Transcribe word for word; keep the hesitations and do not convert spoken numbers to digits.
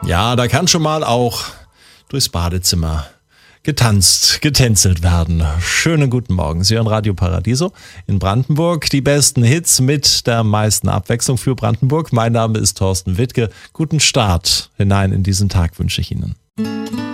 Ja, da kann schon mal auch durchs Badezimmer getanzt, getänzelt werden. Schönen guten Morgen. Sie hören Radio Paradiso in Brandenburg. Die besten Hits mit der meisten Abwechslung für Brandenburg. Mein Name ist Thorsten Wittke. Guten Start hinein in diesen Tag wünsche ich Ihnen.